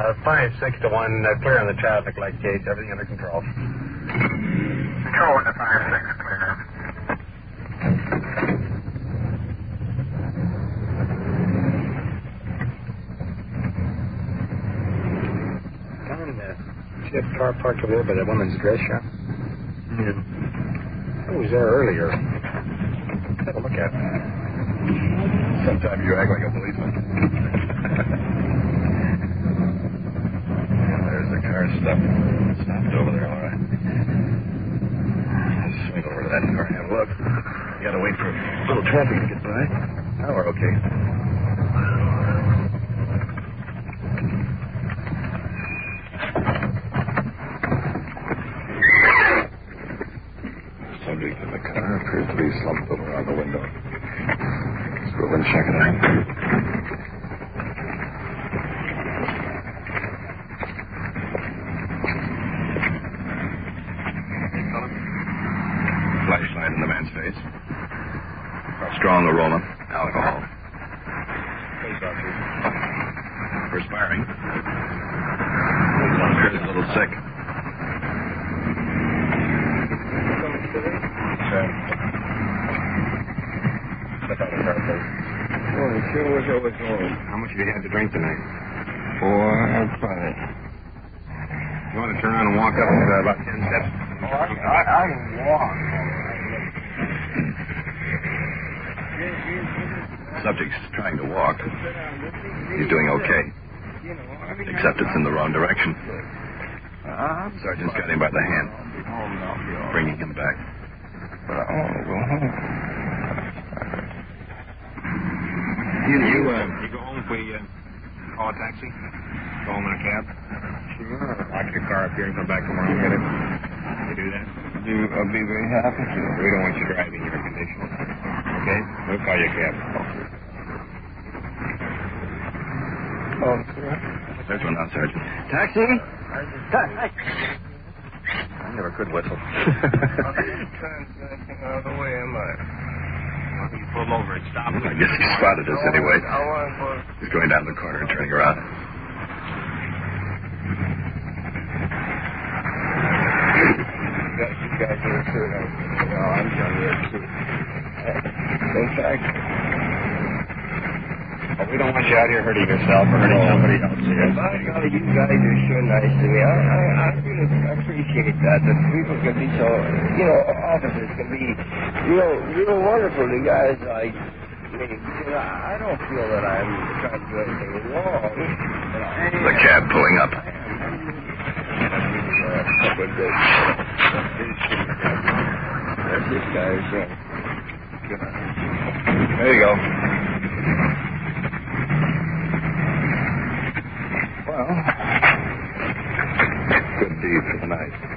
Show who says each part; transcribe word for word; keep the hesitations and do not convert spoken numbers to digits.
Speaker 1: Uh, five, six to one, uh, clear on the traffic light gauge, everything under control.
Speaker 2: Control one to five, six, clear.
Speaker 1: Don, uh, see that car parked over there by that woman's dress shop?
Speaker 3: Yeah.
Speaker 1: I was there earlier. Have a look at it.
Speaker 3: Sometimes you act like a policeman. There's the car stopped. Stopped over there, all right. Let's swing over to that car and have a look. You gotta wait for a little traffic to get by. Now we're okay. Subject in the car appears to be slumped over on the window. Let's go over and check it out. Flashlight in the man's face. A strong aroma. Alcohol. Face officer. Perspiring. Appears a little sick.
Speaker 1: Step out of the car, please.
Speaker 4: Well, it sure was overflowing.
Speaker 1: How much have you had to drink tonight?
Speaker 4: Four and five.
Speaker 1: You want to turn around and walk up uh, about ten steps?
Speaker 4: Oh, I, I, I can walk.
Speaker 3: Subject's trying to walk. He's doing okay. Except it's in the wrong direction.
Speaker 4: Uh,
Speaker 3: Sergeant's got him by the hand, bringing him back.
Speaker 4: but I want to go home.
Speaker 1: You, you, uh, you go home if we uh, call a taxi? Go home in a cab?
Speaker 4: Sure.
Speaker 1: Lock your car up here and come back tomorrow and get it? You do that?
Speaker 4: Do, I'll be very happy to.
Speaker 1: We don't want you driving your condition. Okay? We'll call you a cab.
Speaker 4: Oh, sir.
Speaker 3: There's one now, Sergeant.
Speaker 4: Taxi?
Speaker 3: I never could whistle.
Speaker 4: Transacting out of the way, am I?
Speaker 1: You pull over and stop.
Speaker 3: I guess he spotted us anyway.
Speaker 4: I want to go.
Speaker 3: He's going down the corner and turning around.
Speaker 4: You guys are sure. No, I'm done here, too. In fact,
Speaker 1: Well, we don't want you out here hurting yourself or hurting somebody else.
Speaker 4: Yes, I know you guys are so nice to me. I, I, I really appreciate that. That people can be so, you know, officers can be real, real wonderful to guys like me. Because I, I don't feel that I'm trying to do anything wrong. But I am.
Speaker 3: The cab pulling up.
Speaker 4: There's this guy's. Uh,
Speaker 3: There you go. Well, good deed for the night.